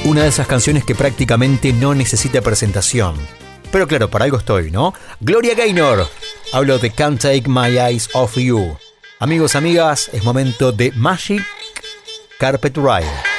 Una de esas canciones que prácticamente no necesita presentación. Pero claro, para algo estoy, ¿no? Gloria Gaynor. Hablo de Can't Take My Eyes Off You. Amigos, amigas, es momento de Magic Carpet Ride.